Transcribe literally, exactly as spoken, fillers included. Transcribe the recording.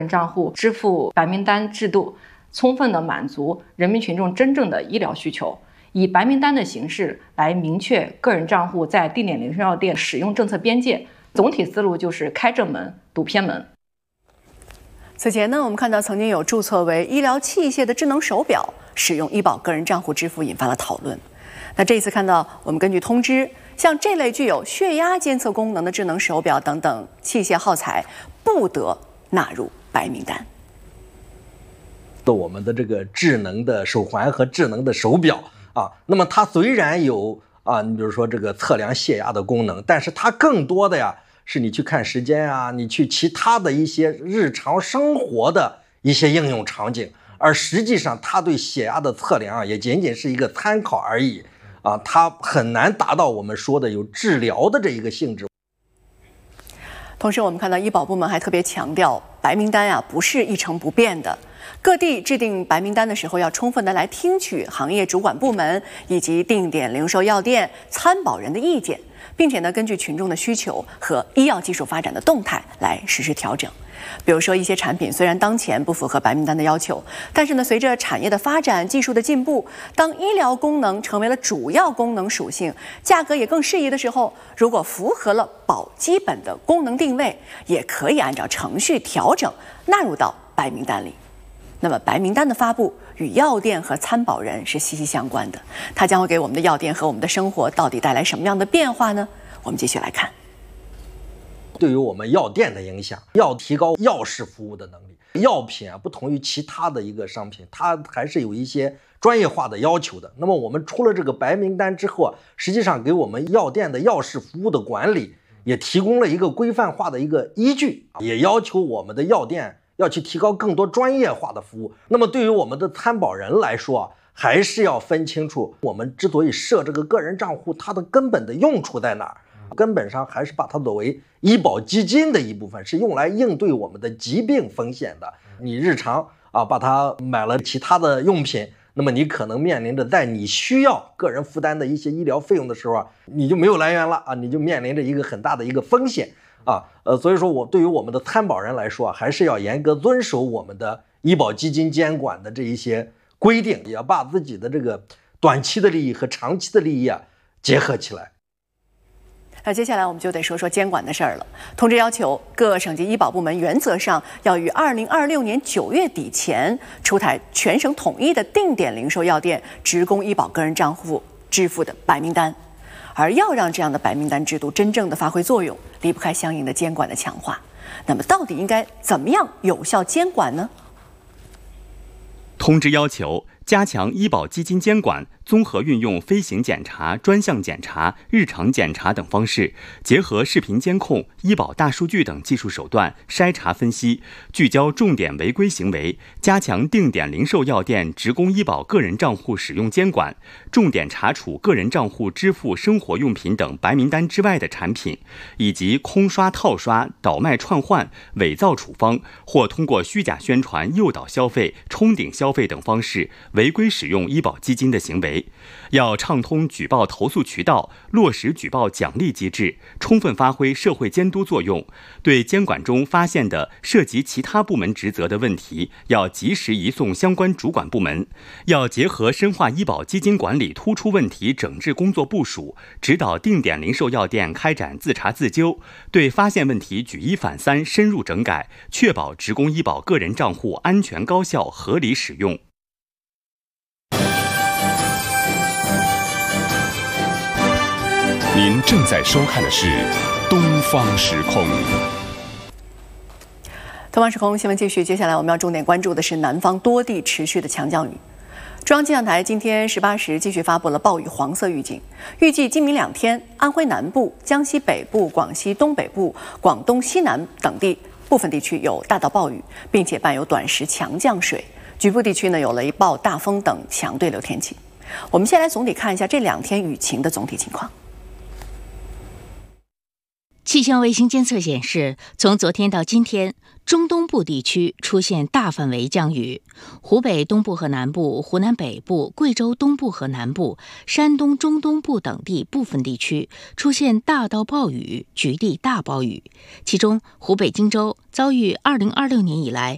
账户支付白名单制度，充分的满足人民群众真正的医疗需求，以白名单的形式来明确个人账户在定点零售药店使用政策边界。总体思路就是开正门，堵偏门。 此前呢，我们看到曾经有注册为医疗器械的智能手表使用医保个人账户支付，引发了讨论。那这一次看到，我们根据通知，像这类具有血压监测功能的智能手表等等器械耗材，不得纳入白名单。 我们的这个智能的手环和智能的手表啊，那么它虽然有啊，你比如说这个测量血压的功能，但是它更多的呀是你去看时间啊，你去其他的一些日常生活的一些应用场景，而实际上它对血压的测量啊，也仅仅是一个参考而已啊，它很难达到我们说的有治疗的这一个性质。 同时，我们看到医保部门还特别强调，白名单啊不是一成不变的。各地制定白名单的时候，要充分的来听取行业主管部门以及定点零售药店参保人的意见，并且呢，根据群众的需求和医药技术发展的动态来实施调整。比如说，一些产品虽然当前不符合白名单的要求，但是呢，随着产业的发展、技术的进步，当医疗功能成为了主要功能属性，价格也更适宜的时候，如果符合了保基本的功能定位，也可以按照程序调整纳入到白名单里。那么白名单的发布与药店和参保人是息息相关的，它将会给我们的药店和我们的生活到底带来什么样的变化呢？我们继续来看。 对于我们药店的影响，要提高药事服务的能力。药品啊，不同于其他的一个商品，它还是有一些专业化的要求的。那么我们出了这个白名单之后啊，实际上给我们药店的药事服务的管理也提供了一个规范化的一个依据，也要求我们的药店要去提高更多专业化的服务。那么对于我们的参保人来说啊，还是要分清楚我们之所以设这个个人账户，它的根本的用处在哪儿。根本上还是把它作为医保基金的一部分，是用来应对我们的疾病风险的。你日常啊把它买了其他的用品，那么你可能面临着在你需要个人负担的一些医疗费用的时候啊，你就没有来源了啊，你就面临着一个很大的一个风险啊。呃，所以说我对于我们的参保人来说啊，还是要严格遵守我们的医保基金监管的这一些规定，也要把自己的这个短期的利益和长期的利益啊结合起来。 那接下来我们就得说说监管的事儿了。通知要求各省级医保部门原则上要于二零二六年九月底前出台全省统一的定点零售药店职工医保个人账户支付的白名单。而要让这样的白名单制度真正的发挥作用，离不开相应的监管的强化。那么到底应该怎么样有效监管呢？ 通知要求加强医保基金监管，综合运用飞行检查、专项检查、日常检查等方式，结合视频监控、医保大数据等技术手段筛查分析，聚焦重点违规行为，加强定点零售药店职工医保个人账户使用监管，重点查处个人账户支付生活用品等白名单之外的产品，以及空刷、套刷、倒卖串换、伪造处方或通过虚假宣传诱导消费、冲顶消费等方式违规使用医保基金的行为。要畅通举报投诉渠道，落实举报奖励机制，充分发挥社会监督作用。对监管中发现的涉及其他部门职责的问题，要及时移送相关主管部门。要结合深化医保基金管理突出问题整治工作部署，指导定点零售药店开展自查自纠，对发现问题举一反三，深入整改，确保职工医保个人账户安全高效合理使用。 您正在收看的是《东方时空》。 东方时空新闻继续，接下来我们要重点关注的是南方多地持续的强降雨。中央气象台今天十八时继续发布了暴雨黄色预警，预计今明两天，安徽南部、江西北部、广西东北部、广东西南等地部分地区有大到暴雨，并且伴有短时强降水，局部地区呢有雷暴、大风等强对流天气。我们先来总体看一下这两天雨情的总体情况。 气象卫星监测显示，从昨天到今天，中东部地区出现大范围降雨，湖北东部和南部、湖南北部、贵州东部和南部、山东中东部等地部分地区出现大到暴雨、局地大暴雨。其中，湖北荆州遭遇二零二六年以来